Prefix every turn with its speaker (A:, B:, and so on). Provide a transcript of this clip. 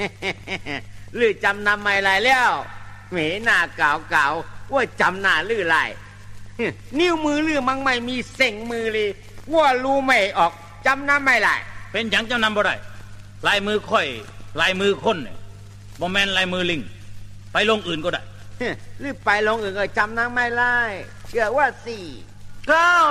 A: ลือจำนำไม่ไรแล้วเหมหน้าเก่าว่าจำหน้าลือไรนิ้วมือลือมังไม่มีเส่งมือเลยว่ารู้ไม่ออกจำนำไม่ไร
B: เป็นหยังจำนำบ่ได้ลายมือค่อยลายมือคนเนี่ยบ่แม่นลายมือลิงไปลงอื่นก็ได้
A: ลือไปลงอื่นก็จำนำไม่ไรเชื่อว่าสิ
B: ก็